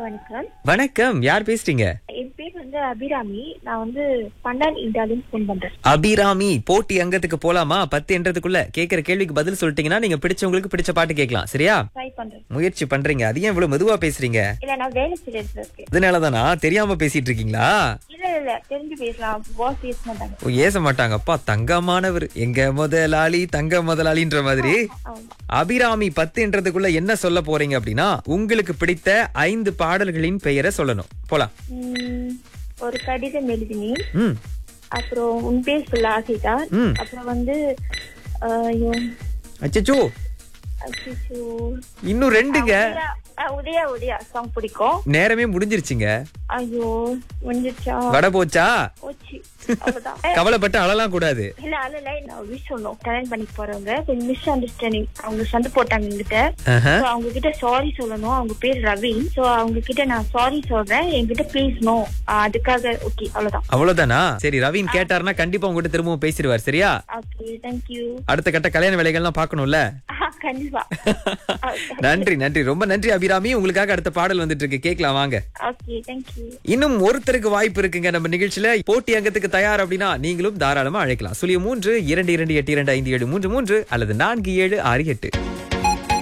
வணக்கம். வணக்கம், யார் பேசுறீங்க? என் பேர் அபிராமி. நான் பண்டான் இந்தியாவில போன் பண்றேன். அபிராமி, போட்டி அங்கத்துக்கு போலாமா? 10 என்றதுக்குள்ள கேக்குற கேள்விக்கு பதில் சொல்லிட்டீங்கன்னா நீங்க பிடிச்சவங்களுக்கு பிடிச்ச பாட்டு கேட்கலாம். சரியா? ட்ரை பண்றேன். முயற்சி பண்றீங்க. அது ஏன் இவ்வளவு மெதுவா பேசுறீங்க? இல்ல, நான் வேலை செய்யறது இருக்கேன். அதனாலதானா தெரியாம பேசிட்டு இருக்கீங்களா? இல்ல தெரிஞ்சு பேசலாம். பாஸ் பேச மாட்டாங்க. ஓ, ஏச மாட்டாங்க. அப்பா தங்கமானவர், எங்க முதலாளி, தங்க முதலாளின்ற மாதிரி. ஆமா. அபிராமி, 10 என்றதுக்குள்ள என்ன சொல்ல போறீங்க அப்படின்னா, உங்களுக்கு பிடித்த 5 பாடல்களின் பெயரை சொல்லணும். போலாம். ஒரு கடிதம் எழுதினேன். ம். அப்புறம் உன் பேர் சொல்ல ஆசைதான். ம். அப்புறம் ஐயோ, அச்சச்சோ, அச்சச்சோ. இன்னும் 2ங்க. உதயா சாங் பிடிக்கும். நேரமே முடிஞ்சிருச்சுங்க. ஐயோ, முடிஞ்சிருச்சா? வட போச்சா? போச்சு. அவ்வளவுதான். கவலைப்பட்டு அழலாம் கூடாது. இல்ல அழல, நான் விஷ் சொன்னோம். கல்யாணம் பண்ணி போறவங்க கொஞ்சம் மிஸ் அண்டர்ஸ்டாண்டிங் அவங்க சண்டை போட்டாங்க என்கிட்ட. So, அவங்க கிட்ட சாரி சொல்லணும். அவங்க பேர் ரவீன். சோ அவங்க கிட்ட நான் சாரி சொல்றேன், என்கிட்ட பேசணும். அதுக்காக ஓகே, அவ்வளவுதான். அவ்வளவுதானா? சரி, ரவீன் கேட்டாருன்னா கண்டிப்பா உங்ககிட்ட திரும்பவும் பேசிடுவார். சரியா? Okay, thank you. அடுத்த கட்ட கல்யாண வேலைகள்லாம் பார்க்கணும்ல. கண்டிப்பா. நன்றி நன்றி, ரொம்ப நன்றி அபிராமி. உங்களுக்காக அடுத்த பாடல் வந்துட்டு இருக்கு, கேட்கலாம் வாங்க. Okay, thank you. இன்னும் ஒருத்தருக்கு வாய்ப்பு இருக்குங்க நம்ம நிகழ்ச்சியில. போட்டி அங்கத்துக்கு தயார் அப்படின்னா நீங்களும் தாராளமா அழைக்கலாம். 03 22282573 அல்லது 4768.